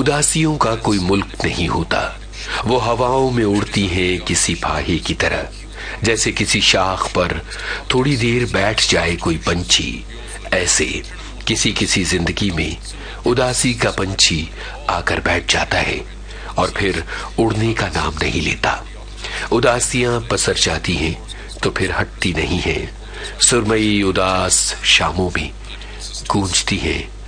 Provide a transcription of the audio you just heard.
उदासियों का कोई मुल्क नहीं होता, वो हवाओं में उड़ती हैं किसी फाहे की तरह। जैसे किसी शाख पर थोड़ी देर बैठ जाए कोई पंछी, ऐसे किसी किसी जिंदगी में उदासी का पंछी आकर बैठ जाता है और फिर उड़ने का नाम नहीं लेता। उदासियां पसर जाती हैं तो फिर हटती नहीं हैं, सुरमई उदास शामों में गूंजती हैं